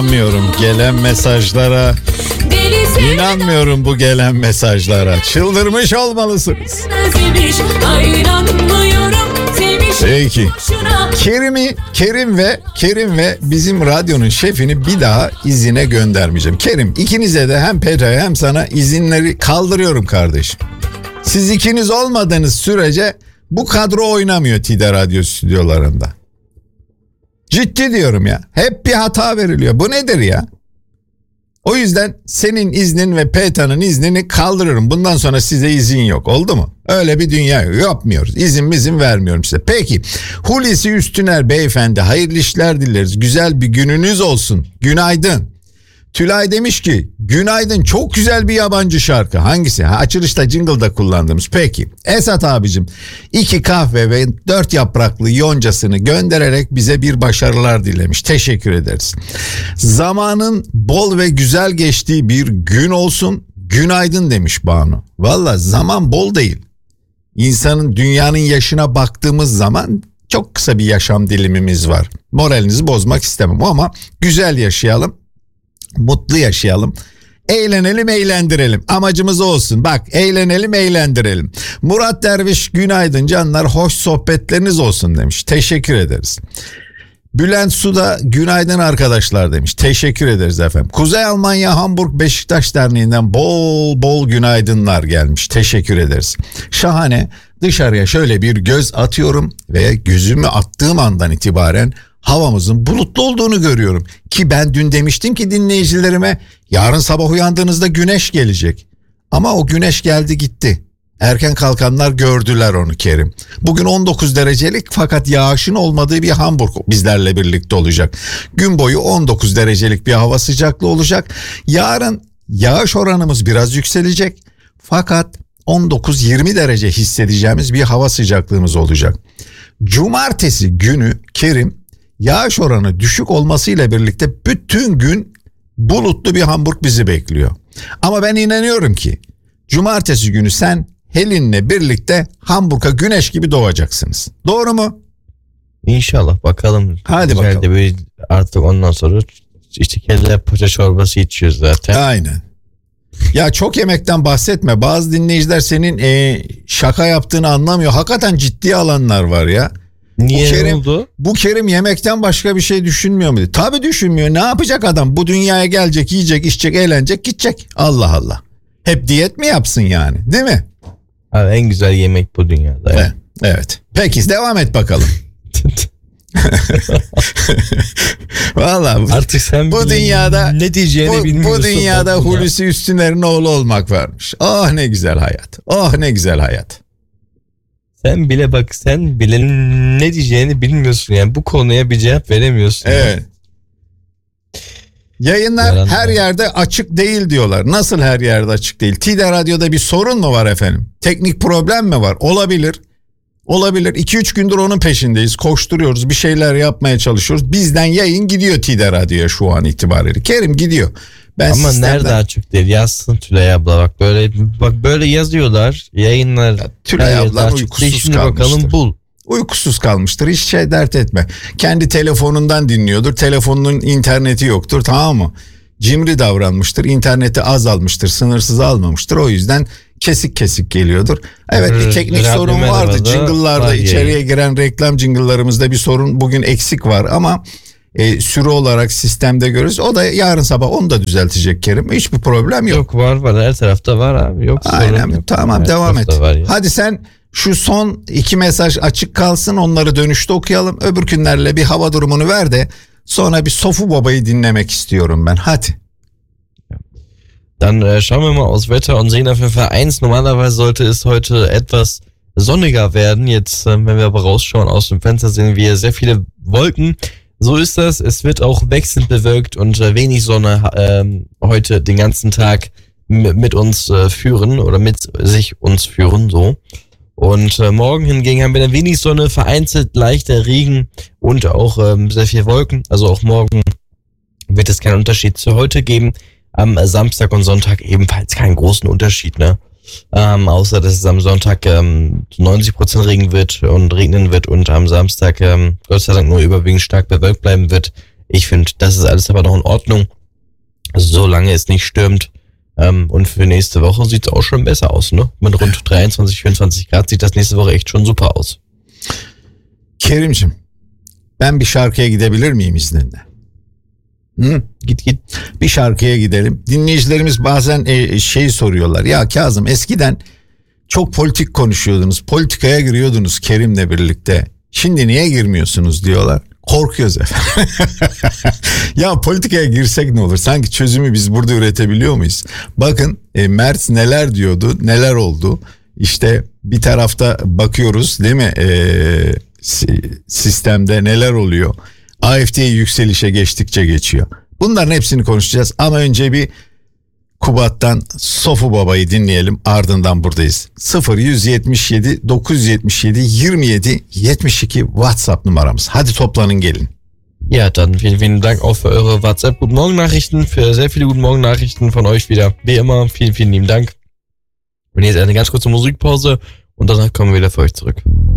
İnanmıyorum gelen mesajlara. İnanmıyorum bu gelen mesajlara. Çıldırmış olmalısınız. Peki. Kerim ve bizim radyonun şefini bir daha izine göndermeyeceğim. Kerim, ikinize de hem Petra'ya hem sana izinleri kaldırıyorum kardeşim. Siz ikiniz olmadığınız sürece bu kadro oynamıyor TİDE Radyo stüdyolarında. Ciddi diyorum ya. Hep bir hata veriliyor. Bu nedir ya? O yüzden senin iznin ve Petra'nın iznini kaldırıyorum. Bundan sonra size izin yok. Oldu mu? Öyle bir dünya yok. Yapmıyoruz. İzin vermiyorum size. Peki. Hulusi Üstüner beyefendi, hayırlı işler dileriz. Güzel bir gününüz olsun. Günaydın. Tülay demiş ki günaydın, çok güzel bir yabancı şarkı. Hangisi? Açılışta jingle'da kullandığımız. Peki. Esat abicim 2 kahve ve 4 yapraklı yoncasını göndererek bize bir başarılar dilemiş. Teşekkür ederiz. Zamanın bol ve güzel geçtiği bir gün olsun. Günaydın demiş Banu. Valla zaman bol değil. İnsanın, dünyanın yaşına baktığımız zaman çok kısa bir yaşam dilimimiz var. Moralinizi bozmak istemem ama güzel yaşayalım. Mutlu yaşayalım. Eğlenelim, eğlendirelim. Amacımız olsun. Bak, eğlenelim, eğlendirelim. Murat Derviş günaydın canlar. Hoş sohbetleriniz olsun demiş. Teşekkür ederiz. Bülent Suda günaydın arkadaşlar demiş. Teşekkür ederiz efendim. Kuzey Almanya Hamburg Beşiktaş Derneği'nden bol bol günaydınlar gelmiş. Teşekkür ederiz. Şahane. Dışarıya şöyle bir göz atıyorum ve gözümü attığım andan itibaren havamızın bulutlu olduğunu görüyorum. Ki ben dün demiştim ki dinleyicilerime, yarın sabah uyandığınızda güneş gelecek. Ama o güneş geldi gitti. Erken kalkanlar gördüler onu Kerim. Bugün 19 derecelik fakat yağışın olmadığı bir Hamburg bizlerle birlikte olacak. Gün boyu 19 derecelik bir hava sıcaklığı olacak. Yarın yağış oranımız biraz yükselecek. Fakat 19-20 derece hissedeceğimiz bir hava sıcaklığımız olacak. Cumartesi günü Kerim, yağış oranı düşük olmasıyla birlikte bütün gün bulutlu bir Hamburg bizi bekliyor. Ama ben inanıyorum ki cumartesi günü sen Helin'le birlikte Hamburg'a güneş gibi doğacaksınız. Doğru mu? İnşallah, bakalım. Hadi bakalım. Artık ondan sonra işte kelle paça çorbası içiyoruz zaten. Aynen. Ya çok yemekten bahsetme. Bazı dinleyiciler senin şaka yaptığını anlamıyor. Hakikaten ciddi alanlar var ya. Niye oldu? Bu Kerim yemekten başka bir şey düşünmüyor mu? Tabii düşünmüyor. Ne yapacak adam? Bu dünyaya gelecek, yiyecek, içecek, eğlenecek, gidecek. Allah Allah. Hep diyet mi yapsın yani? Değil mi? Abi, en güzel yemek bu dünyada. Ya. Evet. Peki devam et bakalım. Vallahi artık sen bu dünyada ne diyeceğini bilmiyorsun. Bu dünyada Hulusi Üstüner'in oğlu olmak varmış. Oh ne güzel hayat. Oh ne güzel hayat. Sen bile ne diyeceğini bilmiyorsun yani, bu konuya bir cevap veremiyorsun. Evet. Yayınlar her yerde açık değil diyorlar. Nasıl her yerde açık değil? TİDE Radyo'da bir sorun mu var efendim? Teknik problem mi var? Olabilir. 2-3 gündür onun peşindeyiz. Koşturuyoruz. Bir şeyler yapmaya çalışıyoruz. Bizden yayın gidiyor TİDE Radyo'ya şu an itibariyle. Kerim gidiyor. Ama nerede açık değil? Yazsın Tülay abla. Bak böyle yazıyorlar. Yayınlar. Ya, Tülay abla uykusuz şimdi kalmıştır. Bakalım bul. Uykusuz kalmıştır. Hiç dert etme. Kendi telefonundan dinliyordur. Telefonunun interneti yoktur, tamam mı? Cimri davranmıştır. İnterneti az almıştır. Sınırsız almamıştır. O yüzden kesik kesik geliyordur. Evet, bir teknik sorun vardı. Jingle'larda içeriye giren reklam jingle'larımızda bir sorun bugün eksik var ama sürü olarak sistemde görürüz. O da yarın sabah onu da düzeltecek Kerim. Hiçbir problem yok. Yok, var. Her tarafta var abi. Yok. Aynen. Yok. Tamam, Her devam et. Hadi sen şu son 2 mesaj açık kalsın. Onları dönüşte okuyalım. Öbür günlerle bir hava durumunu ver de sonra bir Sofu Baba'yı dinlemek istiyorum ben. Hadi. Dann schauen wir mal aufs Wetter und sehen auf jeden Fall eins. Normalerweise sollte es heute etwas sonniger werden. Jetzt, wenn wir aber rausschauen aus dem Fenster, sehen wir sehr viele Wolken. So ist das. Es wird auch wechselnd bewölkt und wenig Sonne heute den ganzen Tag mit uns führen oder mit sich uns führen, so. Und morgen hingegen haben wir dann wenig Sonne, vereinzelt leichter Regen und auch sehr viel Wolken. Also auch morgen wird es keinen Unterschied zu heute geben. Am Samstag und Sonntag ebenfalls keinen großen Unterschied, ne? Außer, dass es am Sonntag 90% regnen wird und am Samstag Gott sei Dank nur überwiegend stark bewölkt bleiben wird. Ich finde, das ist alles aber noch in Ordnung, solange es nicht stürmt. Und für nächste Woche sieht es auch schon besser aus, ne? Mit rund 23, 24 Grad sieht das nächste Woche echt schon super aus. Kerimciğim, ben bir şarkıya gidebilir miyim izninle? Git. Bir şarkıya gidelim. Dinleyicilerimiz bazen şey soruyorlar. Ya Kazım, eskiden çok politik konuşuyordunuz. Politikaya giriyordunuz Kerim'le birlikte. Şimdi niye girmiyorsunuz diyorlar. Korkuyoruz efendim. Ya politikaya girsek ne olur? Sanki çözümü biz burada üretebiliyor muyuz? Bakın Mert neler diyordu, neler oldu. İşte bir tarafta bakıyoruz değil mi? Sistemde neler oluyor? AfD yükselişe geçtikçe geçiyor. Bunların hepsini konuşacağız ama önce bir Kubat'tan Sofu Baba'yı dinleyelim, ardından buradayız. 0177 977 27 72 WhatsApp numaramız. Hadi toplanın gelin. Ja, dann vielen Dank auch für eure WhatsApp Guten Morgen Nachrichten, für sehr viele Guten Morgen Nachrichten von euch wieder. Wie immer, vielen lieben Dank. Und jetzt eine ganz kurze Musikpause und danach kommen wir wieder für euch zurück.